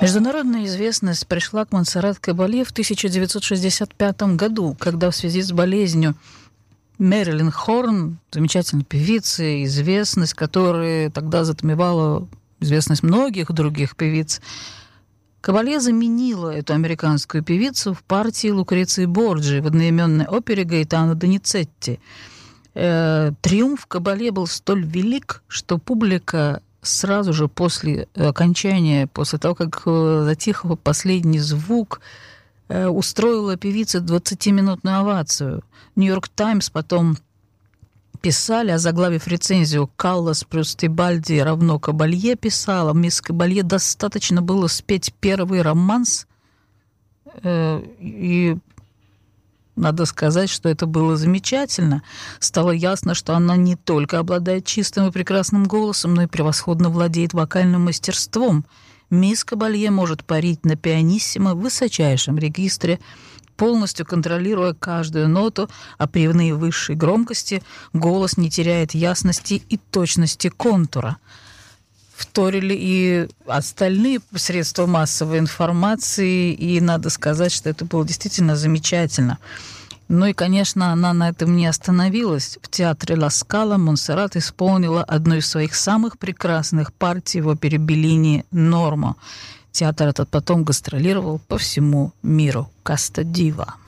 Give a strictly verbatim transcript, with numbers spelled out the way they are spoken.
Международная известность пришла к Монсеррат Кабалье в тысяча девятьсот шестьдесят пятом году, когда в связи с болезнью Мэрилин Хорн, замечательной певицы, известность, которая тогда затмевала известность многих других певиц, Кабалье заменила эту американскую певицу в партии Лукреции Борджи в одноименной опере Гаэтано Доницетти. Э, триумф Кабалье был столь велик, что публика сразу же после окончания, после того, как затих последний звук, устроила певице двадцатиминутную овацию. «Нью-Йорк Таймс» потом писали, озаглавив рецензию «Каллас плюс Тебальди равно Кабалье», писала: «Мисс Кабалье достаточно было спеть первый романс, и надо сказать, что это было замечательно. Стало ясно, что она не только обладает чистым и прекрасным голосом, но и превосходно владеет вокальным мастерством. Мисс Кабалье может парить на пианиссимо в высочайшем регистре, полностью контролируя каждую ноту, а при наивысшей громкости голос не теряет ясности и точности контура». Вторили и остальные средства массовой информации, и надо сказать, что это было действительно замечательно. Ну и, конечно, она на этом не остановилась. В театре Ла Скала Монсеррат исполнила одну из своих самых прекрасных партий в опере Беллини «Норма». Театр этот потом гастролировал по всему миру. «Каста Дива».